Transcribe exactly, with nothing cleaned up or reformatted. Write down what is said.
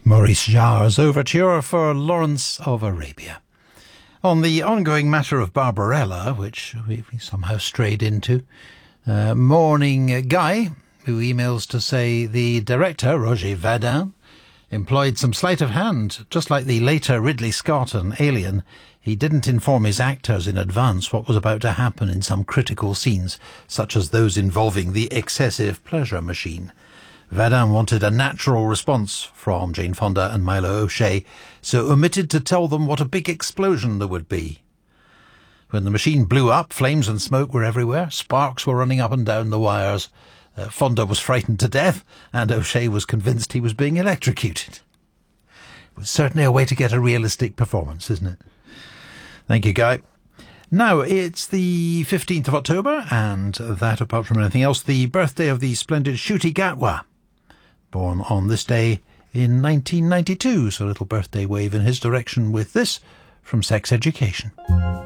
Maurice Jarre's overture for Lawrence of Arabia. On the ongoing matter of Barbarella, which we somehow strayed into, uh, Morning Guy, who emails to say the director, Roger Vadim, employed some sleight of hand. Just like the later Ridley Scott and Alien, he didn't inform his actors in advance what was about to happen in some critical scenes, such as those involving the excessive pleasure machine. Vadim wanted a natural response from Jane Fonda and Milo O'Shea, so omitted to tell them what a big explosion there would be. When the machine blew up, flames and smoke were everywhere, sparks were running up and down the wires. Uh, Fonda was frightened to death, and O'Shea was convinced he was being electrocuted. It was certainly a way to get a realistic performance, isn't it? Thank you, Guy. Now, it's the fifteenth of October, and that, apart from anything else, the birthday of the splendid Ncuti Gatwa, born on this day in nineteen ninety-two, so a little birthday wave in his direction with this from Sex Education.